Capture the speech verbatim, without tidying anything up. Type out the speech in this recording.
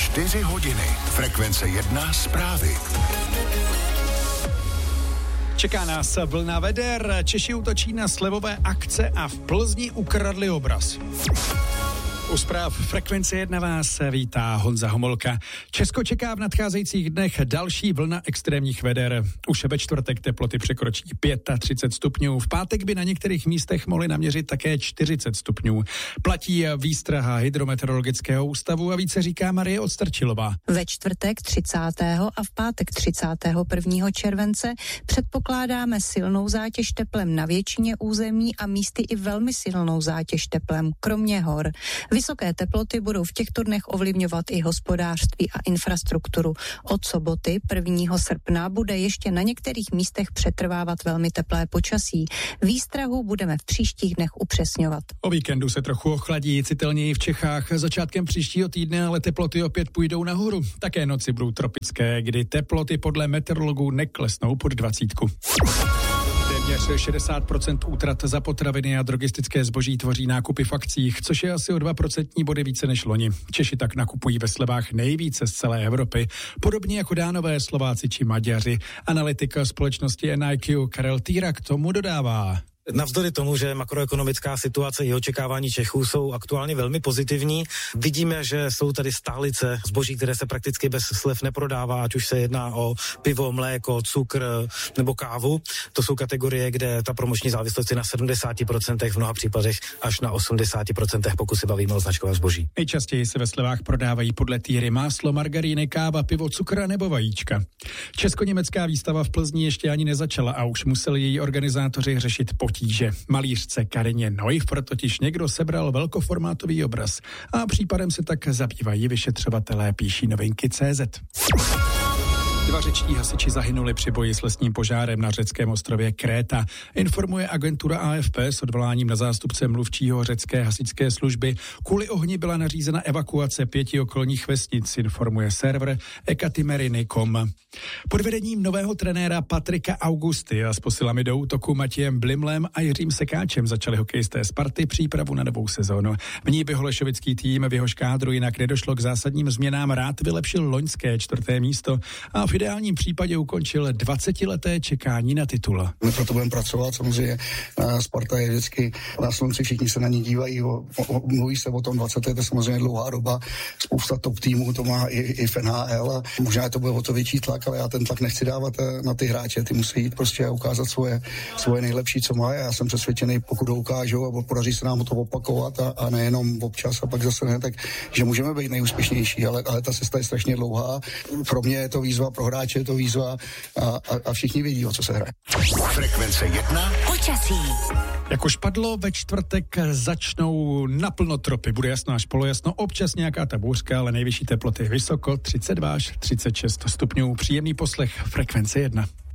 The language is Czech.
Čtyři hodiny. Frekvence jedna zprávy. Čeká nás vlna veder, Češi útočí na slevové akce a v Plzni ukradli obraz. U zpráv Frekvence jedna vás vítá Honza Homolka. Česko čeká v nadcházejících dnech další vlna extrémních veder. Už ve čtvrtek teploty překročí třicet pět stupňů. V pátek by na některých místech mohly naměřit také čtyřicet stupňů. Platí výstraha Hydrometeorologického ústavu a více říká Marie Odstrčilová. Ve čtvrtek třicátého a v pátek třicátého prvního července předpokládáme silnou zátěž teplem na většině území a místy i velmi silnou zátěž teplem, kromě hor. Vysoké teploty budou v těchto dnech ovlivňovat i hospodářství a infrastrukturu. Od soboty prvního srpna bude ještě na některých místech přetrvávat velmi teplé počasí. Výstrahu budeme v příštích dnech upřesňovat. O víkendu se trochu ochladí, citelněji v Čechách. Začátkem příštího týdne ale teploty opět půjdou nahoru. Také noci budou tropické, kdy teploty podle meteorologů neklesnou pod dvacítku. Téměř šedesát procent útrat za potraviny a drogistické zboží tvoří nákupy v akcích, což je asi o dva procentní body více než loni. Češi tak nakupují ve slevách nejvíce z celé Evropy, podobně jako Dánové, Slováci či Maďaři. Analytik společnosti N I Q Karel Týra k tomu dodává. Navzdory tomu, že makroekonomická situace i očekávání Čechů jsou aktuálně velmi pozitivní, vidíme, že jsou tady stálice zboží, které se prakticky bez slev neprodává, ať už se jedná o pivo, mléko, cukr nebo kávu. To jsou kategorie, kde ta promoční závislost je na sedmdesát procent, v mnoha případech až na osmdesát procent, pokud se bavíme o značkovém zboží. Nejčastěji se ve slevách prodávají podle Týry máslo, margaríny, káva, pivo, cukr nebo vajíčka. Česko-německá výstava v Plzni ještě ani nezačala a už museli její organizátoři řešit potíže. Malířce Karině Neuf totiž někdo sebral velkoformátový obraz a případem se tak zabývají vyšetřovatelé, píší novinky tečka cé zet. Dva řečtí hasiči zahynuli při boji s lesním požárem na řeckém ostrově Kréta. Informuje agentura A F P s odvoláním na zástupce mluvčího řecké hasičské služby. Kvůli ohni byla nařízena evakuace pěti okolních vesnic, informuje server ekatimeryny tečka com. Pod vedením nového trenéra Patrika Augusty a s posilami do útoku Matějem Blimlem a Jiřím Sekáčem začali hokejisté Sparty přípravu na novou sezónu. V ní by holešovický tým, v jehož kádru jinak nedošlo k zásadním změnám, rád vylepšil loňské čtvrté místo a v ideálním případě ukončil dvacetileté čekání na titul. My proto budeme pracovat, samozřejmě Sparta je vždycky na slunci, všichni se na ní dívají, o, o, mluví se o tom dvacet let, to je samozřejmě dlouhá doba, spousta top týmů, to má i, i v N H L a možná to bude o to větší tlak, ale já ten tlak nechci dávat na ty hráče, ty musí jít prostě a ukázat svoje, svoje nejlepší, co má. Já jsem přesvědčený, pokud ho ukážou a podaří se nám to opakovat a, a nejenom občas a pak zase ne, tak že můžeme být nejúspěšnější, ale, ale ta cesta je strašně dlouhá. Pro mě je to výzva, pro hráče je to výzva a, a, a všichni vědí, o co se hraje. Frekvence jedna. Počasí. Jak už padlo, ve čtvrtek začnou naplno tropy. Bude jasno až polojasno, občas nějaká ta bouřka, ale nejvyšší teploty vysoko, třicet dva až třicet šest stupňů. Příjemný poslech Frekvence jedna.